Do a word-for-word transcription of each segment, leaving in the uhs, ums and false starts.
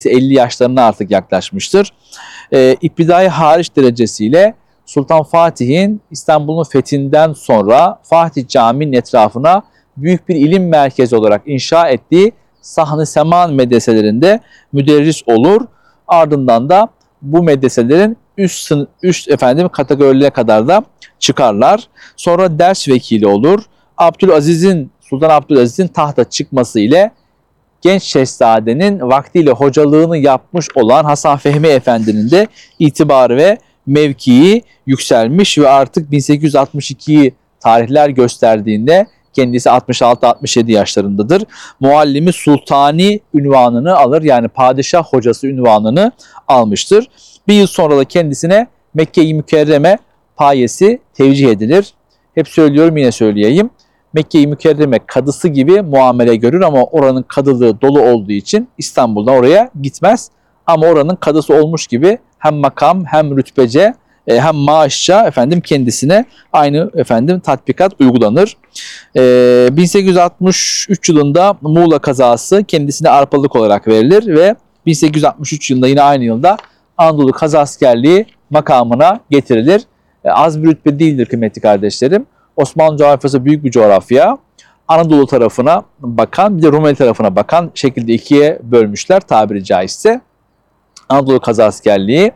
elli yaşlarına artık yaklaşmıştır. E, İptidai hariç derecesiyle Sultan Fatih'in İstanbul'un fethinden sonra Fatih Camii'nin etrafına büyük bir ilim merkezi olarak inşa ettiği Sahn-ı Seman medreselerinde müderris olur. Ardından da bu medreselerin üst, üst efendim kategorilere kadar da çıkarlar. Sonra ders vekili olur. Abdülaziz'in Sultan Abdülaziz'in tahta çıkması ile genç şehzadenin vaktiyle hocalığını yapmış olan Hasan Fehmi Efendi'nin de itibarı ve mevkii yükselmiş ve artık bin sekiz yüz altmış ikiyi tarihler gösterdiğinde kendisi altmış altı altmış yedi yaşlarındadır. Muallimi Sultani unvanını alır, yani padişah hocası unvanını almıştır. Bir yıl sonra da kendisine Mekke-i Mükerreme payesi tevcih edilir. Hep söylüyorum, yine söyleyeyim. Mekke-i Mükerreme kadısı gibi muamele görür ama oranın kadılığı dolu olduğu için İstanbul'dan oraya gitmez. Ama oranın kadısı olmuş gibi hem makam hem rütbece hem maaşça efendim kendisine aynı efendim tatbikat uygulanır. Ee, bin sekiz yüz altmış üç yılında Muğla kazası kendisine arpalık olarak verilir ve bin sekiz yüz altmış üç yılında yine aynı yılda Anadolu Kazaskerliği makamına getirilir. Ee, az bir rütbe değildir kıymetli kardeşlerim. Osmanlı coğrafyası büyük bir coğrafya. Anadolu tarafına bakan bir de Rumeli tarafına bakan şekilde ikiye bölmüşler tabiri caizse. Anadolu Kazaskerliği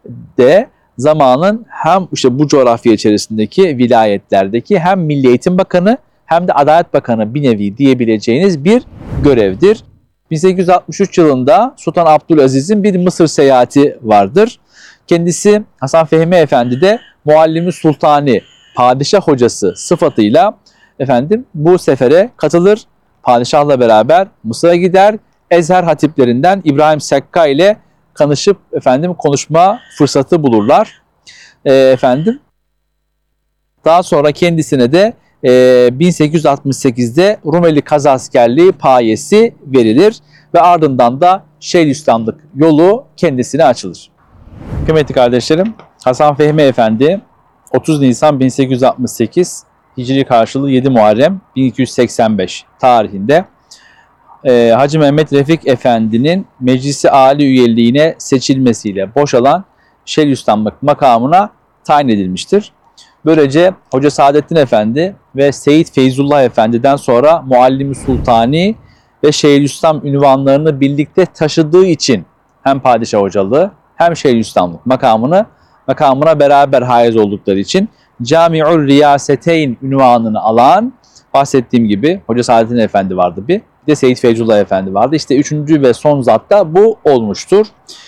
de zamanın hem işte bu coğrafya içerisindeki vilayetlerdeki hem Milli Eğitim Bakanı hem de Adalet Bakanı bir nevi diyebileceğiniz bir görevdir. bin sekiz yüz altmış üç yılında Sultan Abdülaziz'in bir Mısır seyahati vardır. Kendisi Hasan Fehmi Efendi de Muallimi Sultani, padişah hocası sıfatıyla efendim bu sefere katılır. Padişahla beraber Mısır'a gider. Ezher hatiplerinden İbrahim Sekka ile tanışıp efendim konuşma fırsatı bulurlar. E, efendim daha sonra kendisine de e, bin sekiz yüz altmış sekizde Rumeli Kazaskerliği payesi verilir ve ardından da Şeyhülislamlık yolu kendisine açılır. Kıymetli kardeşlerim, Hasan Fehmi Efendi otuz Nisan bin sekiz yüz altmış sekiz Hicri karşılığı yedi Muharrem bin iki yüz seksen beş tarihinde e, Hacı Mehmet Refik Efendi'nin Meclisi Ali üyeliğine seçilmesiyle boşalan Şeyhülislamlık makamına tayin edilmiştir. Böylece Hoca Saadettin Efendi ve Seyyid Feyzullah Efendi'den sonra Muallimi Sultani ve Şeyhülislam ünvanlarını birlikte taşıdığı için hem padişah hocalığı hem Şeyhülislamlık makamını makamına beraber haiz oldukları için Cami'ur Riyaseteyn ünvanını alan, bahsettiğim gibi Hoca Saadettin Efendi vardı bir, bir de Seyyid Feyzullah Efendi vardı. İşte üçüncü ve son zat da bu olmuştur.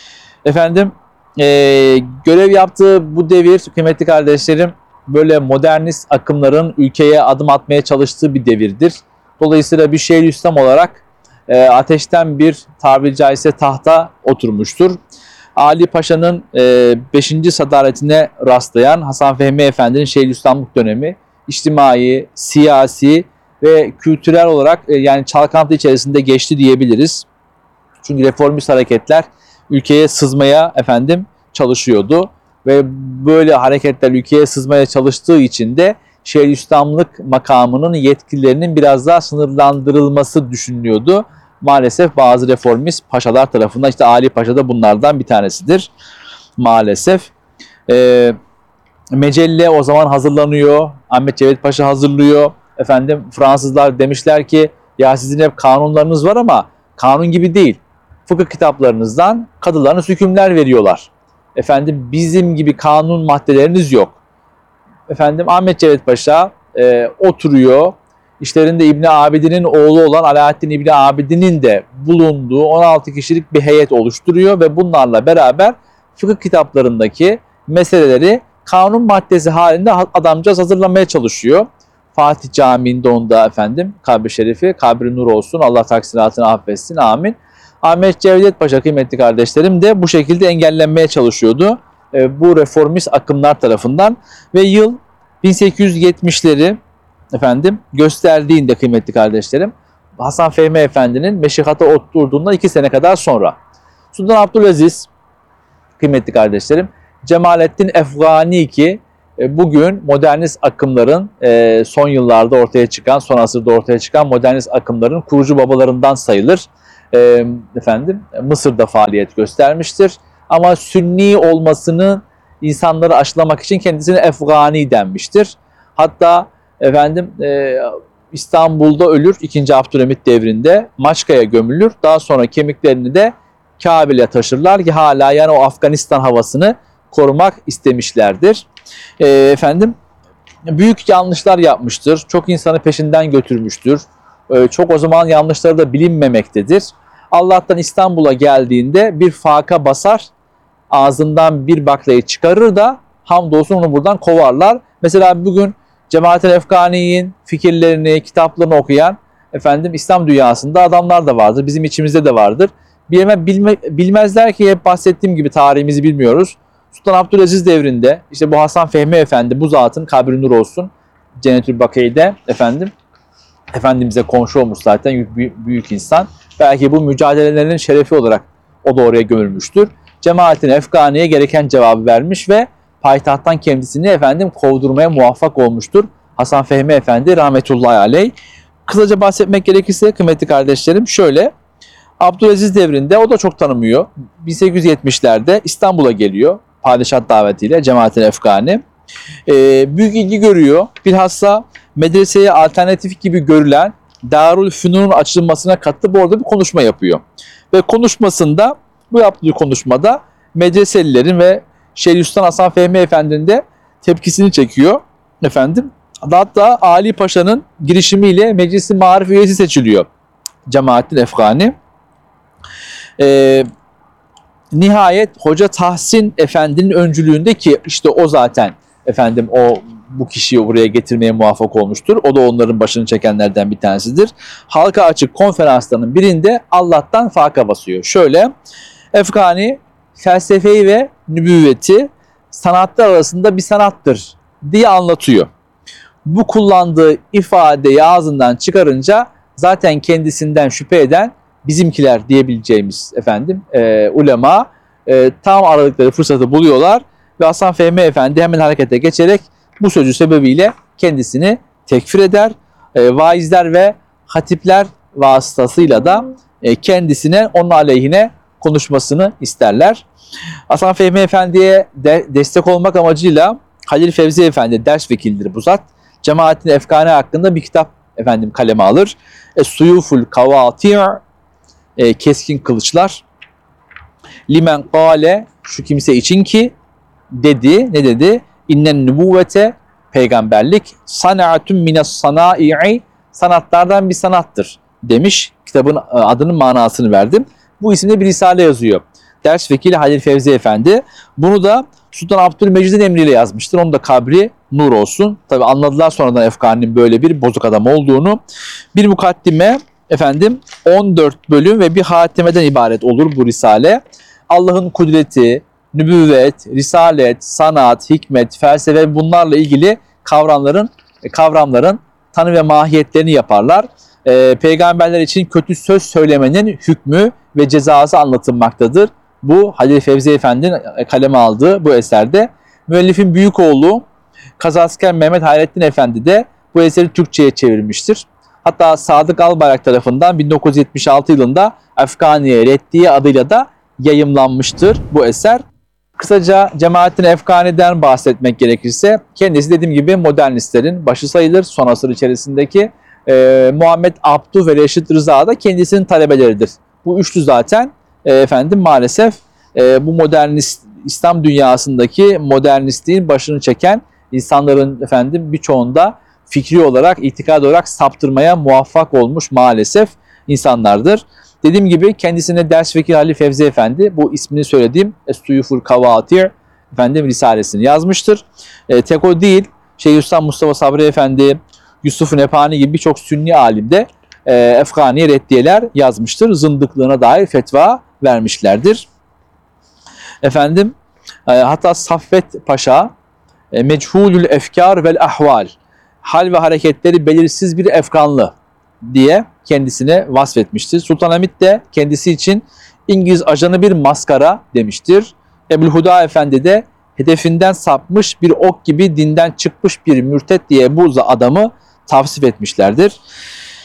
Efendim e, görev yaptığı bu devir kıymetli kardeşlerim böyle modernist akımların ülkeye adım atmaya çalıştığı bir devirdir. Dolayısıyla bir Şeyhülislam olarak e, ateşten bir tabiri caizse tahta oturmuştur. Ali Paşa'nın beşinci sadaretine rastlayan Hasan Fehmi Efendi'nin Şeyhülislamlık dönemi içtimai, siyasi ve kültürel olarak e, yani çalkantı içerisinde geçti diyebiliriz. Çünkü reformist hareketler ülkeye sızmaya efendim çalışıyordu ve böyle hareketler ülkeye sızmaya çalıştığı için de Şeyhülislamlık makamının yetkilerinin biraz daha sınırlandırılması düşünülüyordu. Maalesef bazı reformist paşalar tarafından, işte Ali Paşa da bunlardan bir tanesidir maalesef. E, Mecelle o zaman hazırlanıyor. Ahmet Cevdet Paşa hazırlıyor. Efendim Fransızlar demişler ki ya sizin hep kanunlarınız var ama kanun gibi değil. Fıkıh kitaplarınızdan kadılarınız hükümler veriyorlar. Efendim bizim gibi kanun maddeleriniz yok. Efendim Ahmet Cevdet Paşa e, oturuyor. İşlerinde İbni Abidin'in oğlu olan Alaaddin İbni Abidin'in de bulunduğu on altı kişilik bir heyet oluşturuyor ve bunlarla beraber fıkıh kitaplarındaki meseleleri kanun maddesi halinde adamcağız hazırlamaya çalışıyor. Fatih Camii'nde onda efendim kabri şerifi, kabri nur olsun, Allah taksiratını affetsin, amin. Ahmet Cevdet Paşa kıymetli kardeşlerim de bu şekilde engellenmeye çalışıyordu e, bu reformist akımlar tarafından ve yıl bin sekiz yüz yetmişleri efendim gösterdiğinde kıymetli kardeşlerim Hasan Fehmi Efendi'nin meşihata oturduğundan iki sene kadar sonra Sultan Abdülaziz kıymetli kardeşlerim Cemalettin Efgani ki bugün modernist akımların son yıllarda ortaya çıkan, son asırda ortaya çıkan modernist akımların kurucu babalarından sayılır. e, efendim Mısır'da faaliyet göstermiştir. Ama Sünni olmasını insanları aşılamak için kendisine Efgani denmiştir. Hatta efendim e, İstanbul'da ölür ikinci. Abdülhamit devrinde, Maçka'ya gömülür. Daha sonra kemiklerini de Kabil'e taşırlar ki hala yani o Afganistan havasını korumak istemişlerdir. E, efendim büyük yanlışlar yapmıştır. Çok insanı peşinden götürmüştür. E, çok o zaman yanlışları da bilinmemektedir. Allah'tan İstanbul'a geldiğinde bir faka basar, ağzından bir baklayı çıkarır da hamdolsun onu buradan kovarlar. Mesela bugün Cemaat-i Efkani'nin fikirlerini, kitaplarını okuyan efendim İslam dünyasında adamlar da vardır. Bizim içimizde de vardır. Bilme, bilme, bilmezler ki hep bahsettiğim gibi tarihimizi bilmiyoruz. Sultan Abdülaziz devrinde işte bu Hasan Fehmi Efendi, bu zatın kabri nur olsun, Cennetül Bakî'de efendim Efendimiz'e komşu olmuş zaten büyük, büyük insan. Belki bu mücadelelerinin şerefi olarak o da oraya gömülmüştür. Cemaatin Efkani'ye gereken cevabı vermiş ve payitahttan kendisini efendim kovdurmaya muvaffak olmuştur Hasan Fehmi Efendi rahmetullahi aleyh. Kısaca bahsetmek gerekirse kıymetli kardeşlerim şöyle, Abdülaziz devrinde o da çok tanımıyor. bin sekiz yüz yetmişlerde İstanbul'a geliyor padişah davetiyle Cemaat-i Efkani. Ee, büyük ilgi görüyor. Bilhassa medreseye alternatif gibi görülen Darül Fünun'un açılmasına katılıp orada bir konuşma yapıyor. Ve konuşmasında, bu yaptığı konuşmada medreselilerin ve Şeyhülislam Hasan Fehmi Efendi'nin de tepkisini çekiyor. Efendim, hatta Ali Paşa'nın girişimiyle Meclis-i Marif üyesi seçiliyor Cemaat-i Efkani. Ee, nihayet Hoca Tahsin Efendi'nin öncülüğünde, ki işte o zaten efendim o bu kişiyi buraya getirmeye muvaffak olmuştur. O da onların başını çekenlerden bir tanesidir. Halka açık konferanslarının birinde Allah'tan faka basıyor. Şöyle, Efkani felsefeyi ve nübüvveti sanatlar arasında bir sanattır diye anlatıyor. Bu kullandığı ifadeyi ağzından çıkarınca zaten kendisinden şüphe eden bizimkiler diyebileceğimiz efendim e, ulema e, tam aradıkları fırsatı buluyorlar ve Hasan Fehmi Efendi hemen harekete geçerek bu sözü sebebiyle kendisini tekfir eder. E, vaizler ve hatipler vasıtasıyla da e, kendisine, onun aleyhine konuşmasını isterler. Hasan Fehmi Efendi'ye de destek olmak amacıyla Halil Fevzi Efendi ders vekildir bu zat. Cemaat-i Efkani hakkında bir kitap efendim kaleme alır. Es-Suyuful Kavati' e, keskin kılıçlar. Limen kâle, şu kimse için ki dedi, ne dedi? İnnen nübüvvete, peygamberlik, sanatun mines sanai'i, sanatlardan bir sanattır demiş. Kitabın adının manasını verdim. Bu isimde bir risale yazıyor. Ders vekili Halil Fevzi Efendi. Bunu da Sultan Abdülmecid'in emriyle yazmıştır. Onun da kabri nur olsun. Tabi anladılar sonradan Efkani'nin böyle bir bozuk adam olduğunu. Bir mukaddime efendim on dört bölüm ve bir hatimeden ibaret olur bu risale. Allah'ın kudreti, nübüvvet, risalet, sanat, hikmet, felsefe, bunlarla ilgili kavramların kavramların tanı ve mahiyetlerini yaparlar. Ee, peygamberler için kötü söz söylemenin hükmü ve cezası anlatılmaktadır. Bu Halil Fevzi Efendi'nin kaleme aldığı bu eserde. Müellifin büyük oğlu Kazasker Mehmet Hayrettin Efendi de bu eseri Türkçe'ye çevirmiştir. Hatta Sadık Albayrak tarafından bin dokuz yüz yetmiş altı yılında Efkaniye Reddiye adıyla da yayımlanmıştır bu eser. Kısaca Cemaat-i Efkani'den bahsetmek gerekirse, kendisi dediğim gibi modernistlerin başı sayılır. Son asır içerisindeki e, Muhammed Abduh ve Reşit Rıza da kendisinin talebeleridir. Bu üçlü zaten e, efendim maalesef e, bu modernist İslam dünyasındaki modernistliğin başını çeken insanların efendim birçoğunda fikri olarak, itikad olarak saptırmaya muvaffak olmuş maalesef insanlardır. Dediğim gibi kendisine ders vekili Halil Fevzi Efendi bu ismini söylediğim Es-Suyuful Kavati' efendim risalesini yazmıştır. E, tek o değil, Şeyhülislam Mustafa Sabri Efendi, Yusuf Nepani gibi birçok Sünni alim de e, Efkaniye reddiyeler yazmıştır. Zındıklığına dair fetva vermişlerdir. Efendim e, hatta Saffet Paşa e, Mechulül Efkar vel Ahval, hal ve hareketleri belirsiz bir efkanlı diye kendisine vasfetmiştir. Sultanahmet de kendisi için İngiliz ajanı bir maskara demiştir. Ebu'l-Huda Efendi de hedefinden sapmış bir ok gibi dinden çıkmış bir mürtet diye bu adamı tavsif etmişlerdir.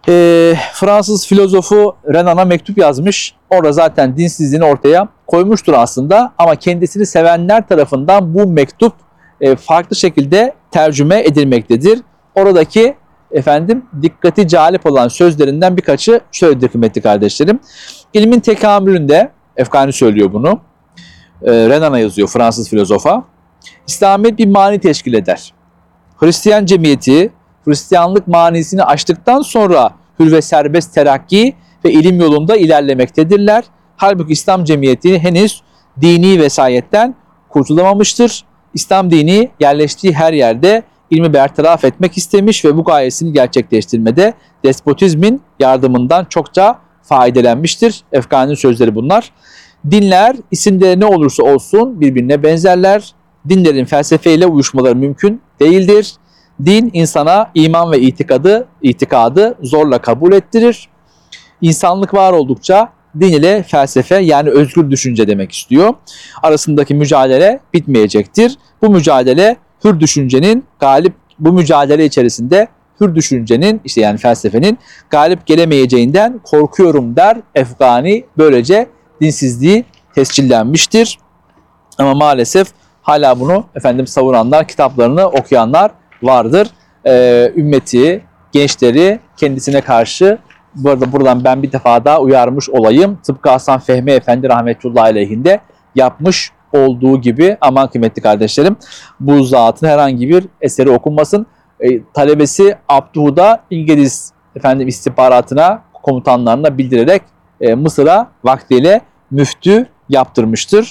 e, Fransız filozofu Renan'a mektup yazmış. Orada zaten dinsizliğini ortaya koymuştur aslında. Ama kendisini sevenler tarafından bu mektup e, farklı şekilde tercüme edilmektedir. Oradaki efendim dikkati celip olan sözlerinden birkaçı şöyledir kıymetli kardeşlerim. İlmin tekamülünde, Efkani söylüyor bunu, e, Renan'a yazıyor Fransız filozofa. İslamiyet bir mani teşkil eder. Hristiyan cemiyeti, Hristiyanlık manisini aştıktan sonra hür ve serbest terakki ve ilim yolunda ilerlemektedirler. Halbuki İslam cemiyeti henüz dini vesayetten kurtulamamıştır. İslam dini yerleştiği her yerde ilmi bertaraf etmek istemiş ve bu gayesini gerçekleştirmede despotizmin yardımından çokça faydalanmıştır. Efkani'nin sözleri bunlar. Dinler isimleri ne olursa olsun birbirine benzerler. Dinlerin felsefeyle uyuşmaları mümkün değildir. Din insana iman ve itikadı, itikadı zorla kabul ettirir. İnsanlık var oldukça din ile felsefe yani özgür düşünce demek istiyor. Arasındaki mücadele bitmeyecektir. Bu mücadele hür düşüncenin galip, bu mücadele içerisinde hür düşüncenin işte yani felsefenin galip gelemeyeceğinden korkuyorum der Efkani. Böylece dinsizliği tescillenmiştir. Ama maalesef hala bunu efendim savuranlar, kitaplarını okuyanlar vardır. Ee, ümmeti, gençleri kendisine karşı bu arada buradan ben bir defa daha uyarmış olayım. Tıpkı Hasan Fehmi Efendi rahmetullahi aleyhinde yapmış olduğu gibi aman kıymetli kardeşlerim bu zatın herhangi bir eseri okunmasın. E, talebesi Abduhu da İngiliz efendim istihbaratına, komutanlarına bildirerek e, Mısır'a vaktiyle müftü yaptırmıştır.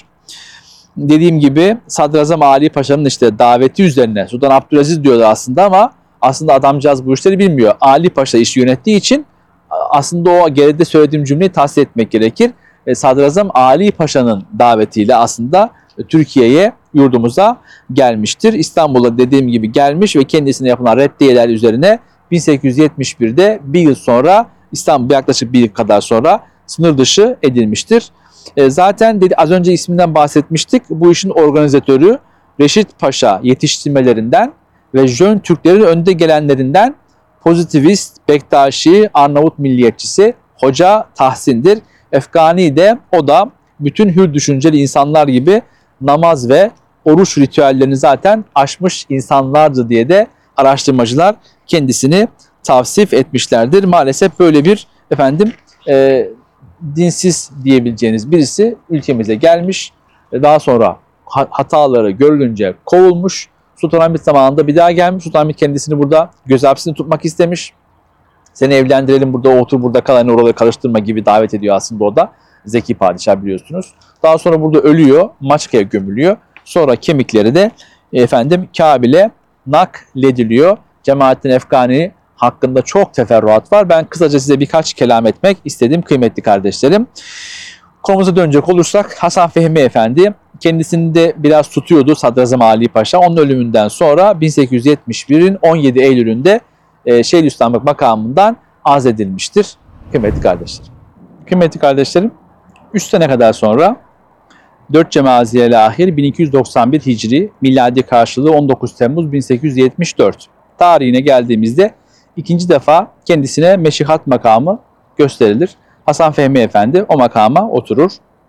Dediğim gibi Sadrazam Ali Paşa'nın işte daveti üzerine Sultan Abdülaziz diyordu aslında ama aslında adamcağız bu işleri bilmiyor. Ali Paşa işi yönettiği için aslında o geride söylediğim cümleyi tahsis etmek gerekir. E, Sadrazam Ali Paşa'nın davetiyle aslında Türkiye'ye, yurdumuza gelmiştir. İstanbul'a dediğim gibi gelmiş ve kendisine yapılan reddiyeler üzerine bin sekiz yüz yetmiş birde bir yıl sonra İstanbul yaklaşık bir yıl kadar sonra sınır dışı edilmiştir. E, zaten dedi, az önce isminden bahsetmiştik. Bu işin organizatörü Reşit Paşa yetiştirmelerinden ve Jön Türklerin önde gelenlerinden pozitivist, Bektaşi, Arnavut milliyetçisi Hoca Tahsin'dir. Efkani de o da bütün hür düşünceli insanlar gibi namaz ve oruç ritüellerini zaten aşmış insanlardı diye de araştırmacılar kendisini tavsif etmişlerdir. Maalesef böyle bir efendim e, dinsiz diyebileceğiniz birisi ülkemize gelmiş. Daha sonra hataları görülünce kovulmuş. Sultanahmet zamanında bir daha gelmiş. Sultanahmet kendisini burada göz hapsini tutmak istemiş. Seni evlendirelim burada otur burada kal hani oraları karıştırma gibi davet ediyor aslında o da. Zeki padişah biliyorsunuz. Daha sonra burada ölüyor. Maçka'ya gömülüyor. Sonra kemikleri de efendim Kabil'e naklediliyor. Cemalettin Efkani hakkında çok teferruat var. Ben kısaca size birkaç kelam etmek istedim kıymetli kardeşlerim. Konumuza dönecek olursak Hasan Fehmi Efendi kendisini de biraz tutuyordu Sadrazam Ali Paşa. Onun ölümünden sonra bin sekiz yüz yetmiş birin on yedi Eylül'ünde e, Şeyhülislamlık makamından azledilmiştir kıymetli kardeşlerim. Kıymetli kardeşlerim, üç sene kadar sonra dört Cemaziyel-Ahir bin iki yüz doksan bir Hicri miladi karşılığı on dokuz Temmuz bin sekiz yüz yetmiş dört tarihine geldiğimizde ikinci defa kendisine meşihat makamı gösterilir. Hasan Fehmi Efendi o makama oturur.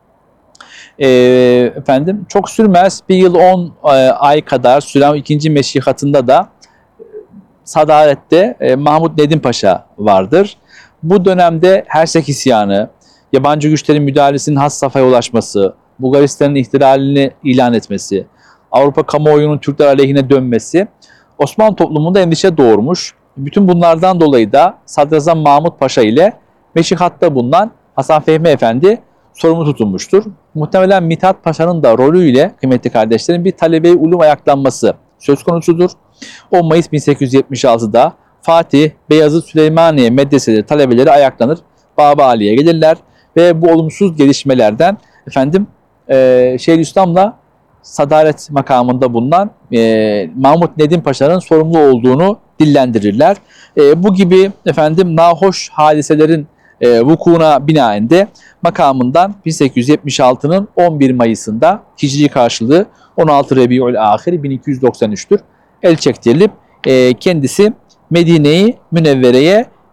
E, efendim çok sürmez bir yıl on e, ay kadar süren ikinci meşihatında da Sadarette e, Mahmud Nedim Paşa vardır. Bu dönemde Hersek isyanı, yabancı güçlerin müdahalesinin has safhaya ulaşması, Bulgaristan'ın ihtilalini ilan etmesi, Avrupa kamuoyunun Türkler aleyhine dönmesi Osmanlı toplumunda endişe doğurmuş. Bütün bunlardan dolayı da Sadrazam Mahmud Paşa ile meşihatta bulunan Hasan Fehmi Efendi sorumlu tutulmuştur. Muhtemelen Mithat Paşa'nın da rolüyle kıymetli kardeşlerin bir talebe-i ulum ayaklanması söz konusudur. on Mayıs bin sekiz yüz yetmiş altıda Fatih, Beyazıt, Süleymaniye medreseleri talebeleri ayaklanır. Baba Ali'ye gelirler ve bu olumsuz gelişmelerden efendim e, Şeyhülislam'la sadaret makamında bulunan e, Mahmud Nedim Paşa'nın sorumlu olduğunu dillendirirler. E, bu gibi efendim nahoş hadiselerin e, vukuuna binaen de makamından bin sekiz yüz yetmiş altının on bir Mayıs'ında Hicri karşılığı on altı Rebiülahir bin iki yüz doksan üç'tür. El çektirilip e, kendisi Medine-i Münevvere'ye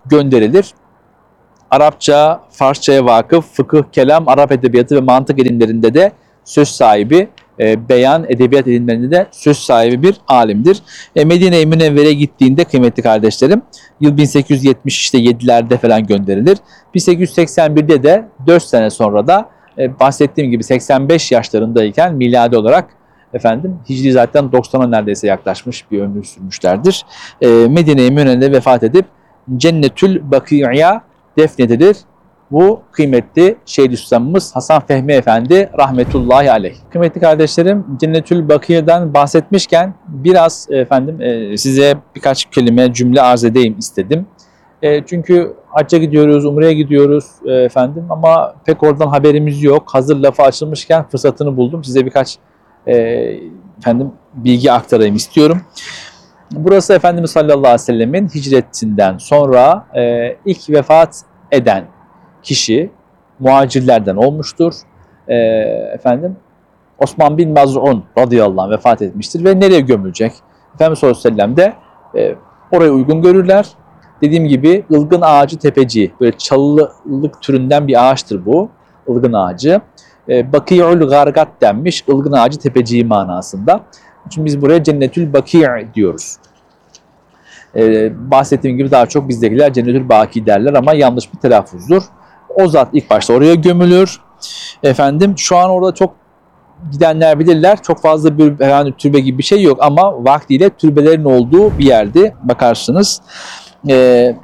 gönderilir. Arapça, Farsçaya vakıf, fıkıh, kelam, Arap edebiyatı ve mantık ilimlerinde de söz sahibi, e, beyan, edebiyat ilimlerinde de söz sahibi bir alimdir. E, Medine-i Münevvere'ye gittiğinde kıymetli kardeşlerim, yıl bin sekiz yüz yetmiş yedilerde falan gönderilir. bin sekiz yüz seksen birde de dört sene sonra da e, bahsettiğim gibi seksen beş yaşlarındayken miladi olarak efendim Hicri zaten doksana neredeyse yaklaşmış bir ömür sürmüşlerdir. E, Medine-i Münevvere'de vefat edip Cennetül Bakî'a defnedilir. Bu kıymetli Şeyhülislam'ımız Hasan Fehmi Efendi rahmetullahi aleyh. Kıymetli kardeşlerim, Cennetül Bakî'den bahsetmişken biraz efendim e, size birkaç kelime cümle arz edeyim istedim. E, çünkü hacca gidiyoruz, umreye gidiyoruz e, efendim ama pek oradan haberimiz yok. Hazır lafı açılmışken fırsatını buldum. Size birkaç e, efendim bilgi aktarayım istiyorum. Burası Efendimiz sallallahu aleyhi ve sellemin hicretinden sonra e, ilk vefat eden kişi muhacirlerden olmuştur. E, efendim Osman bin Maz'un radıyallahu anh vefat etmiştir ve nereye gömülecek? Efendimiz sallallahu aleyhi ve sellem de e, orayı uygun görürler. Dediğim gibi ılgın ağacı tepeciği, böyle çalılık türünden bir ağaçtır bu, ılgın ağacı. E, Bakî'ül Gargat denmiş, ılgın ağacı tepeciği manasında. Çünkü biz buraya Cennetül Bakî diyoruz. Ee, bahsettiğim gibi daha çok bizdekiler Cennetül Baki derler ama yanlış bir telaffuzdur. O zat ilk başta oraya gömülür. Efendim şu an orada çok gidenler bilirler. Çok fazla bir herhangi türbe gibi bir şey yok ama vaktiyle türbelerin olduğu bir yerdi. Bakarsınız. Ee,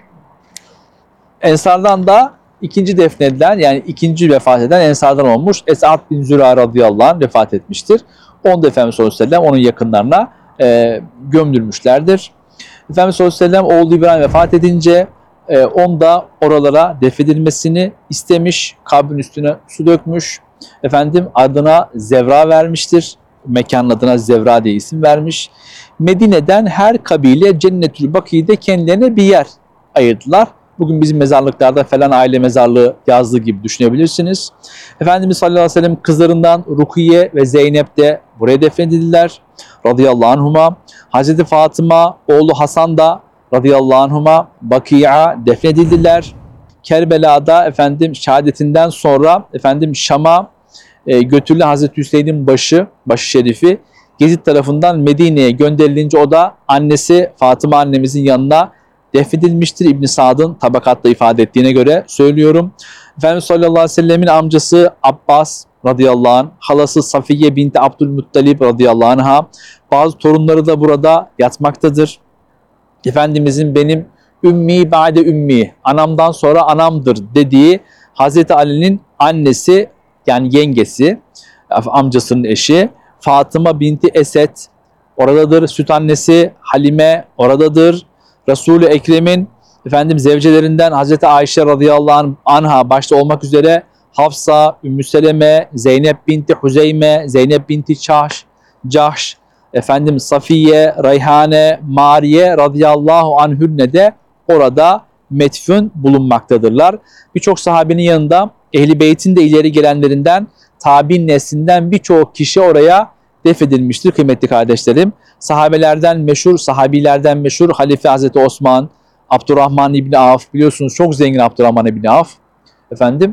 Ensardan da ikinci defnedilen yani ikinci vefat eden Ensardan olmuş. Esad bin Züra radıyallahu anh vefat etmiştir. Onu da Efendimiz sallallahu aleyhi ve sellem onun yakınlarına e, gömdürmüşlerdir. Efendimiz sallallahu aleyhi ve sellem oğlu İbrahim vefat edince e, onu da oralara defnedilmesini istemiş. Kabrin üstüne su dökmüş. Efendim adına Zevra vermiştir. Mekanın adına Zevra diye isim vermiş. Medine'den her kabile Cennetül Bakî'de kendilerine bir yer ayırdılar. Bugün bizim mezarlıklarda falan aile mezarlığı yazdığı gibi düşünebilirsiniz. Efendimiz sallallahu aleyhi ve sellem kızlarından Rukiye ve Zeynep de buraya defnedildiler. Radıyallahu anhuma. Hazreti Fatıma oğlu Hasan da radıyallahu anhuma Bakî'a defnedildiler. Kerbela'da efendim şehadetinden sonra efendim Şam'a e, götürülen Hazreti Hüseyin'in başı, başı şerifi Gezid tarafından Medine'ye gönderilince o da annesi Fatıma annemizin yanına defnedilmiştir. İbn Sa'd'ın tabakatta ifade ettiğine göre söylüyorum. Efendimiz sallallahu aleyhi ve sellemin amcası Abbas radıyallahu anh, halası Safiye binti Abdülmuttalib radıyallahu anh'a, bazı torunları da burada yatmaktadır. Efendimizin benim ümmi ba'de ümmi, anamdan sonra anamdır dediği Hazreti Ali'nin annesi yani yengesi, amcasının eşi Fatıma binti Esed oradadır. Süt annesi Halime oradadır. Resul-i Ekrem'in efendim zevcelerinden Hazreti Ayşe radıyallahu anha başta olmak üzere Hafsa, Ümmü Seleme, Zeynep binti Huzeyme, Zeynep binti Çahş, Cahş, efendim Safiye, Reyhane, Mariye radıyallahu anhünne de orada metfun bulunmaktadırlar. Birçok sahabenin yanında Ehl-i Beyt'in de ileri gelenlerinden, tabi'in neslinden birçok kişi oraya defnedilmiştir kıymetli kardeşlerim. Sahabelerden meşhur, sahabilerden meşhur Halife Hazreti Osman, Abdurrahman İbni Avf, biliyorsunuz çok zengin Abdurrahman İbni Avf. Efendim,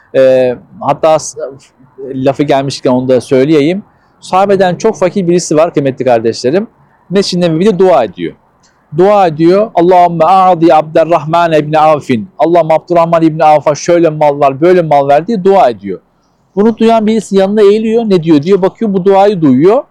e, hatta lafı gelmişken onu da söyleyeyim. Sahabeden çok fakir birisi var kıymetli kardeşlerim. Mescid-i Nebevi'de dua ediyor. Dua ediyor. Allahümme a'di Abdurrahman İbni Avf'in. Allah'ım Abdurrahman İbni Avf'a şöyle mal var, böyle mal ver diye dua ediyor. Bunu duyan birisi yanına eğiliyor. Ne diyor diyor. Bakıyor bu duayı duyuyor.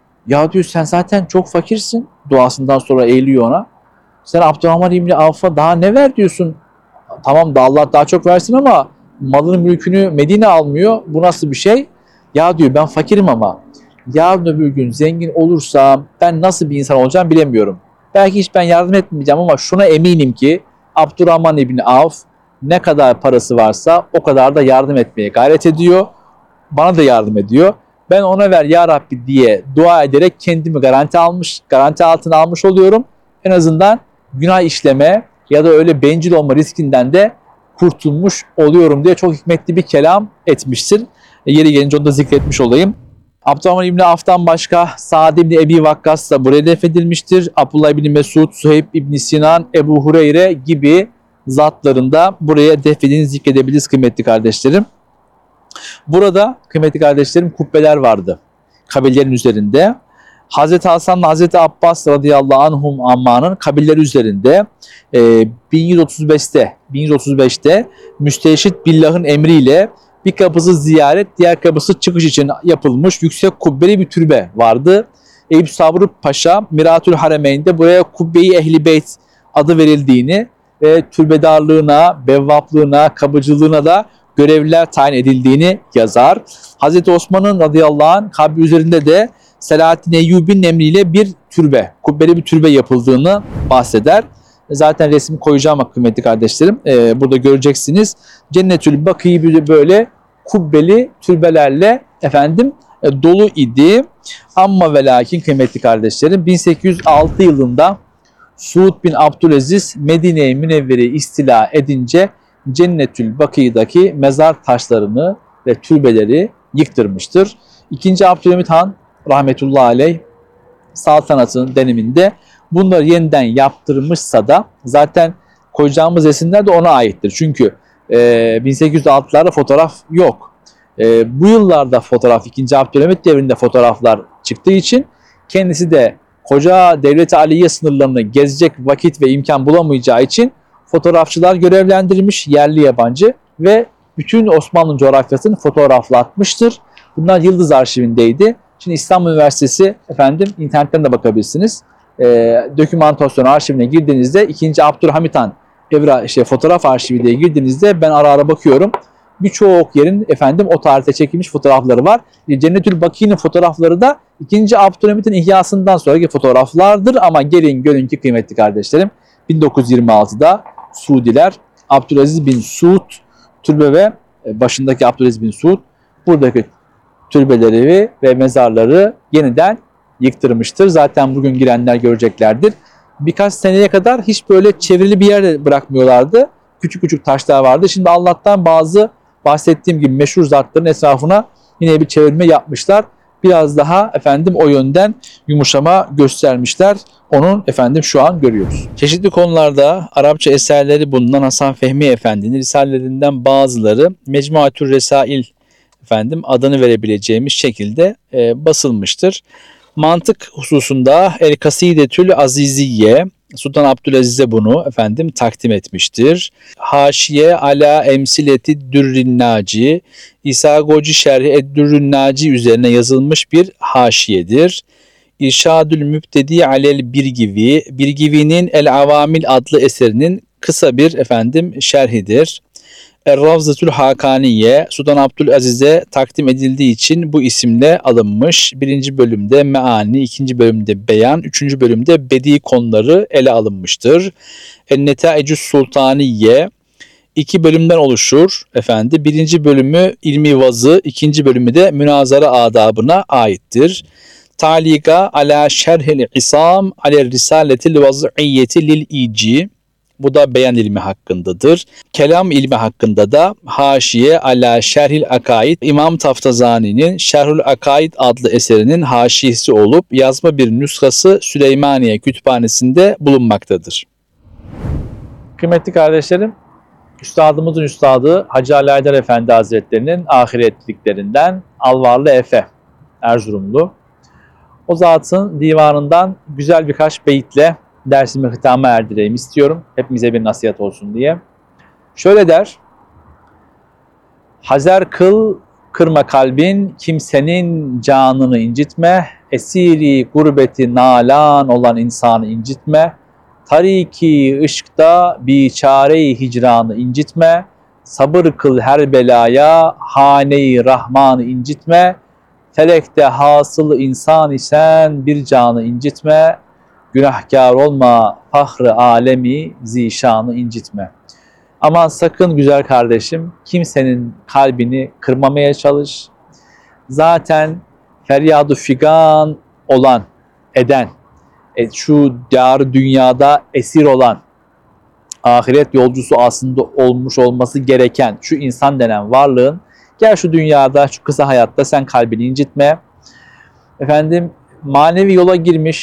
Ya diyor sen zaten çok fakirsin. Duasından sonra eğiliyor ona. Sen Abdurrahman İbni Avf'a daha ne ver diyorsun. Tamam da Allah daha çok versin ama malını mülkünü Medine almıyor. Bu nasıl bir şey? Ya diyor ben fakirim ama yarın öbür gün zengin olursam ben nasıl bir insan olacağım bilemiyorum. Belki hiç ben yardım etmeyeceğim ama şuna eminim ki Abdurrahman İbni Avf ne kadar parası varsa o kadar da yardım etmeye gayret ediyor. Bana da yardım ediyor. Ben ona ver ya Rabbi diye dua ederek kendimi garanti almış, garanti altına almış oluyorum. En azından günah işleme ya da öyle bencil olma riskinden de kurtulmuş oluyorum diye çok hikmetli bir kelam etmiştir. E, yeri gelince onu da zikretmiş olayım. Abdurrahman İbni Avf'tan başka Sa'd İbni Ebi Vakkas da buraya defnedilmiştir. Abdullah İbni Mesud, Süheyb İbni Sinan, Ebu Hureyre gibi zatlarında buraya defnedildiğini zikredebiliriz kıymetli kardeşlerim. Burada kıymetli kardeşlerim kubbeler vardı kabirlerin üzerinde. Hazreti Hasan'la Hazreti Abbas radıyallahu anhum ammanın kabirleri üzerinde e, bin yüz otuz beşte bin yüz otuz beşte Müsteşit Billah'ın emriyle bir kapısı ziyaret, diğer kapısı çıkış için yapılmış yüksek kubbeli bir türbe vardı. Eyüp Sabri Paşa Miratül Haremeyn'de buraya Kubbe-i Ehli Beyt adı verildiğini ve türbedarlığına, bevvaplığına, kapıcılığına da görevliler tayin edildiğini yazar. Hazreti Osman'ın radıyallahu anh kabri üzerinde de Selahaddin Eyyubi'nin emriyle bir türbe, kubbeli bir türbe yapıldığını bahseder. Zaten resmi koyacağım kıymetli kardeşlerim. Ee, burada göreceksiniz. Cennetül Bakî böyle kubbeli türbelerle efendim e, dolu idi. Amma ve lakin kıymetli kardeşlerim bin sekiz yüz altı yılında Suud bin Abdülaziz Medine-i Münevvere'yi istila edince Cennetül Bakî'daki mezar taşlarını ve türbeleri yıktırmıştır. İkinci Abdülhamit Han rahmetullahi aleyh saltanatının döneminde bunları yeniden yaptırmışsa da zaten koyacağımız resimler de ona aittir. Çünkü e, bin sekiz yüz altılarda fotoğraf yok. E, bu yıllarda fotoğraf, ikinci Abdülhamit devrinde fotoğraflar çıktığı için kendisi de koca Devlet-i Aliye sınırlarını gezecek vakit ve imkan bulamayacağı için fotoğrafçılar görevlendirilmiş, yerli yabancı ve bütün Osmanlı coğrafyasını fotoğraflatmıştır. Bunlar Yıldız Arşivindeydi. Şimdi İstanbul Üniversitesi efendim internetten de bakabilirsiniz. E, dokümantasyon arşivine girdiğinizde ikinci Abdülhamit Han evra işte fotoğraf arşivi diye girdiğinizde ben ara ara bakıyorum. Birçok yerin efendim o tarihte çekilmiş fotoğrafları var. Cennetül Bakî'nin fotoğrafları da ikinci Abdülhamit'in ihyasından sonraki fotoğraflardır ama gelin görün ki kıymetli kardeşlerim bin dokuz yüz yirmi altıda Suudiler Abdülaziz bin Suud türbe ve başındaki Abdülaziz bin Suud buradaki türbeleri ve mezarları yeniden yıktırmıştır. Zaten bugün girenler göreceklerdir. Birkaç seneye kadar hiç böyle çevrili bir yer bırakmıyorlardı. Küçük küçük taşlar vardı. Şimdi Allah'tan bazı bahsettiğim gibi meşhur zatların etrafına yine bir çevirme yapmışlar. Biraz daha efendim o yönden yumuşama göstermişler. Onun efendim şu an görüyoruz. Çeşitli konularda Arapça eserleri bulunan Hasan Fehmi Efendi'nin risalelerinden bazıları Mecmuatür Resail efendim adını verebileceğimiz şekilde e, basılmıştır. Mantık hususunda El Kasidetül Aziziye Sultan Abdülaziz'e bunu efendim takdim etmiştir. Haşiye ala emsileti Dürrin Naci İsa Goci Şerhi Eddürrün Naci üzerine yazılmış bir haşiyedir. İrşadül Mübtedi alel Birgivi Birgivi'nin El Avamil adlı eserinin kısa bir efendim şerhidir. Er-Ravzatül Hakaniye Sultan Abdülaziz'e takdim edildiği için bu isimle alınmış. Birinci bölümde meani, ikinci bölümde beyan, üçüncü bölümde bedi konuları ele alınmıştır. En-Netaicü's Sultaniye iki bölümden oluşur efendi. Birinci bölümü ilmi vazı, ikinci bölümü de münazara adabına aittir. Talika ala şerhil isam ala risaletil vaz'iyyeti lil ici. Bu da beyan ilmi hakkındadır. Kelam ilmi hakkında da Haşiye ala Şerhil Akaid İmam Taftazani'nin Şerhül Akaid adlı eserinin haşiyesi olup yazma bir nüshası Süleymaniye Kütüphanesi'nde bulunmaktadır. Kıymetli kardeşlerim, üstadımızın üstadı Hacı Ali Aydar Efendi Hazretleri'nin ahiretliklerinden Alvarlı Efe Erzurumlu. O zatın divanından güzel birkaç beyitle dersimi hitama erdireyim istiyorum. Hepimize bir nasihat olsun diye. Şöyle der. Hazer kıl, kırma kalbin, kimsenin canını incitme. Esiri gurbeti nalan olan insanı incitme. Tariki ışkta biçare-i hicranı incitme. Sabır kıl her belaya, hane-i rahmanı incitme. Felekte hasıl insan isen bir canı incitme. Günahkar olma, fahr-ı alemi, zişanı incitme. Aman sakın güzel kardeşim, kimsenin kalbini kırmamaya çalış. Zaten feryadu figan olan, eden, e, şu dar dünyada esir olan, ahiret yolcusu aslında olmuş olması gereken şu insan denen varlığın, gel şu dünyada, şu kısa hayatta sen kalbini incitme. Efendim, manevi yola girmiş,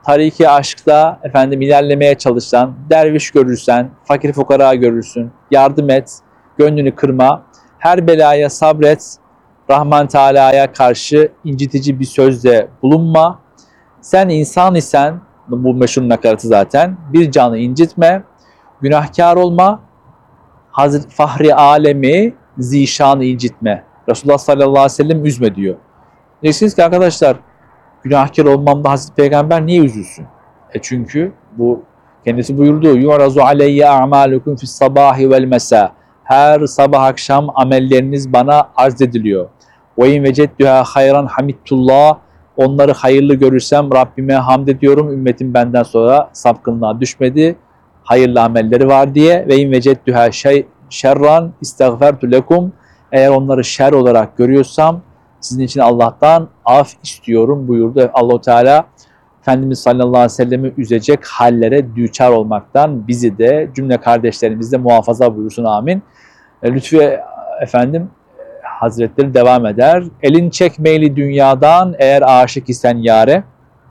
tariki aşkta efendim ilerlemeye çalışan, derviş görürsen, fakir fukara görürsün, yardım et, gönlünü kırma, her belaya sabret, Rahman Teala'ya karşı incitici bir sözde bulunma. Sen insan isen, bu meşhur nakaratı zaten, bir canı incitme, günahkar olma, Hazreti Fahri Alemi zişanı incitme. Resulullah sallallahu aleyhi ve sellem üzme diyor. Diyeceksiniz ki arkadaşlar, günahkar olmamda Hazreti Peygamber niye üzülsün? E çünkü bu kendisi buyurdu. Yu'razu aleyye a'malukum fis sabahi vel mesa. Her sabah akşam amelleriniz bana arz ediliyor. Ve in vecedduha hayran hamidtullah. Onları hayırlı görürsem Rabbime hamd ediyorum. Ümmetim benden sonra sapkınlığa düşmedi. Hayırlı amelleri var diye. Ve in vecedduha şey şerran istagfertu lekum. Eğer onları şer olarak görüyorsam sizin için Allah'tan af istiyorum buyurdu. Allah-u Teala Efendimiz sallallahu aleyhi ve sellem'i üzecek hallere düçar olmaktan bizi de cümle kardeşlerimizi de muhafaza buyursun, amin. Lütfü efendim Hazretleri devam eder. Elin çekmeyli dünyadan eğer aşık isen yare.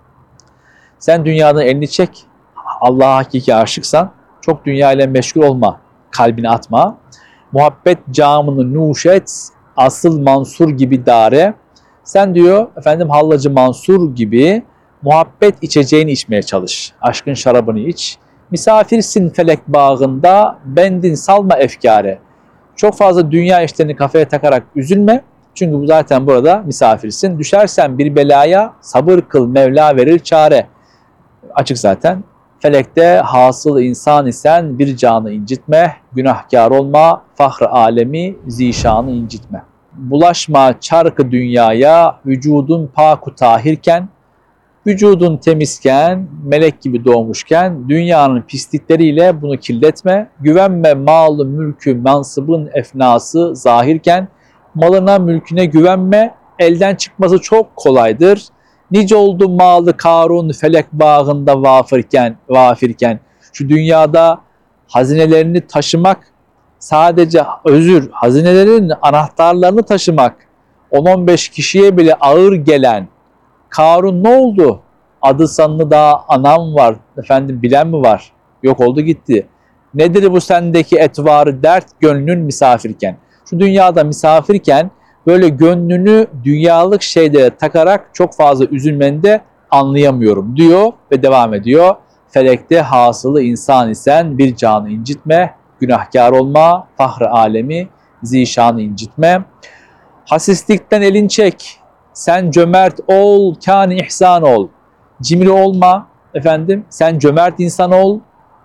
Sen dünyadan elini çek. Allah'a hakiki aşıksan çok dünya ile meşgul olma. Kalbini atma. Muhabbet camını nuş et. Asıl Mansur gibi dare. Sen diyor efendim Hallacı Mansur gibi muhabbet içeceğini içmeye çalış. Aşkın şarabını iç. Misafirsin felek bağında, bendin salma efkare. Çok fazla dünya işlerini kafaya takarak üzülme. Çünkü bu zaten burada misafirsin. Düşersen bir belaya sabır kıl, Mevla verir çare. Açık zaten. Felekte hasıl insan isen bir canı incitme, günahkar olma, fahr-ı alemi zişanı incitme. Bulaşma çarkı dünyaya, vücudun pak-u tahirken, vücudun temizken, melek gibi doğmuşken, dünyanın pislikleriyle bunu kirletme. Güvenme malı, mülkü, mansıbın efnası zahirken, malına, mülküne güvenme, elden çıkması çok kolaydır. Nice oldu malı Karun felek bağında vafirken, vafirken. Şu dünyada hazinelerini taşımak, sadece özür, hazinelerin anahtarlarını taşımak, on on beş kişiye bile ağır gelen Karun ne oldu? Adı sanını daha anam var, efendim bilen mi var? Yok oldu gitti. Nedir bu sendeki etvarı dert gönlün misafirken? Şu dünyada misafirken böyle gönlünü dünyalık şeylere takarak çok fazla üzülmeni de anlayamıyorum diyor ve devam ediyor. Felekte hasılı insan isen bir canı incitme, günahkar olma, fahr-ı alemi zişanı incitme. Hasislikten elin çek, sen cömert ol, kâni ihsan ol. Cimri olma efendim, sen cömert insan ol.